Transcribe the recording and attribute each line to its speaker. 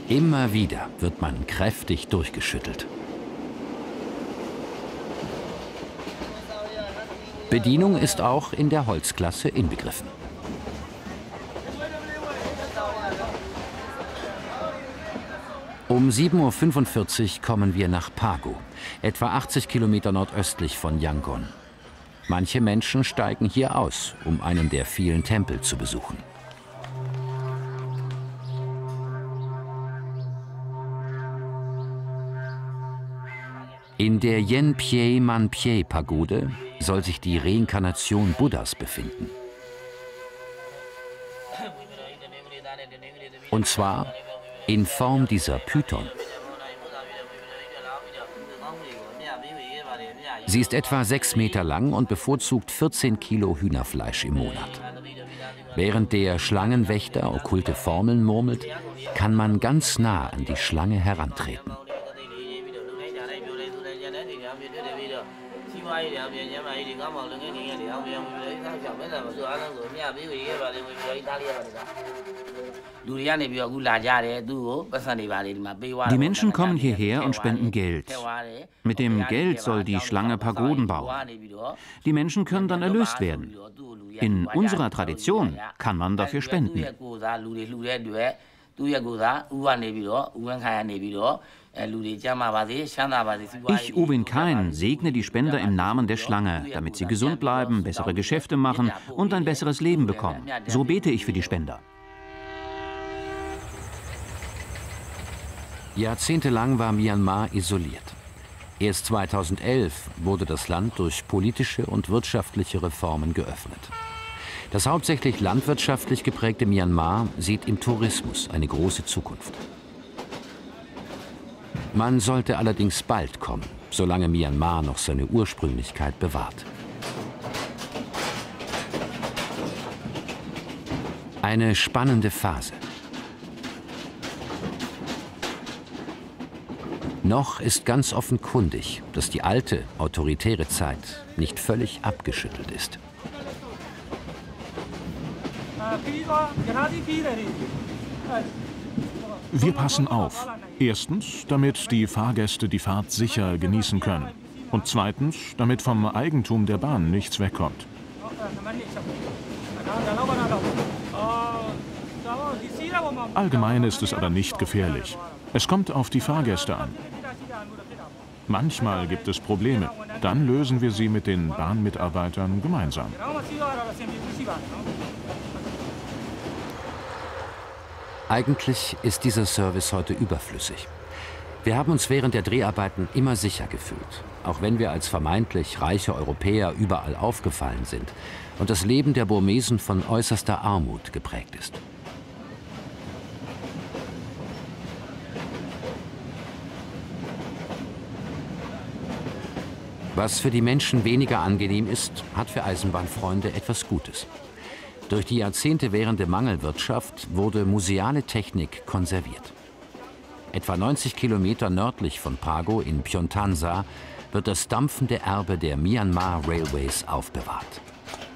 Speaker 1: Immer wieder wird man kräftig durchgeschüttelt. Bedienung ist auch in der Holzklasse inbegriffen. Um 7:45 Uhr kommen wir nach Pago, etwa 80 Kilometer nordöstlich von Yangon. Manche Menschen steigen hier aus, um einen der vielen Tempel zu besuchen. In der Yen-Pye Man-Pye-Pagode soll sich die Reinkarnation Buddhas befinden. Und zwar in Form dieser Python. Sie ist etwa 6 Meter lang und bevorzugt 14 Kilo Hühnerfleisch im Monat. Während der Schlangenwächter okkulte Formeln murmelt, kann man ganz nah an die Schlange herantreten.
Speaker 2: Die Menschen kommen hierher und spenden Geld. Mit dem Geld soll die Schlange Pagoden bauen. Die Menschen können dann erlöst werden. In unserer Tradition kann man dafür spenden. Ich, Ubin Kain, segne die Spender im Namen der Schlange, damit sie gesund bleiben, bessere Geschäfte machen und ein besseres Leben bekommen. So bete ich für die Spender.
Speaker 1: Jahrzehntelang war Myanmar isoliert. Erst 2011 wurde das Land durch politische und wirtschaftliche Reformen geöffnet. Das hauptsächlich landwirtschaftlich geprägte Myanmar sieht im Tourismus eine große Zukunft. Man sollte allerdings bald kommen, solange Myanmar noch seine Ursprünglichkeit bewahrt. Eine spannende Phase. Noch ist ganz offenkundig, dass die alte, autoritäre Zeit nicht völlig abgeschüttelt ist.
Speaker 3: Wir passen auf. Erstens, damit die Fahrgäste die Fahrt sicher genießen können. Und zweitens, damit vom Eigentum der Bahn nichts wegkommt. Allgemein ist es aber nicht gefährlich. Es kommt auf die Fahrgäste an. Manchmal gibt es Probleme. Dann lösen wir sie mit den Bahnmitarbeitern gemeinsam.
Speaker 1: Eigentlich ist dieser Service heute überflüssig. Wir haben uns während der Dreharbeiten immer sicher gefühlt, auch wenn wir als vermeintlich reiche Europäer überall aufgefallen sind und das Leben der Burmesen von äußerster Armut geprägt ist. Was für die Menschen weniger angenehm ist, hat für Eisenbahnfreunde etwas Gutes. Durch die Jahrzehnte währende Mangelwirtschaft wurde museale Technik konserviert. Etwa 90 Kilometer nördlich von Pago in Phyon Thanh Sa wird das dampfende Erbe der Myanmar Railways aufbewahrt.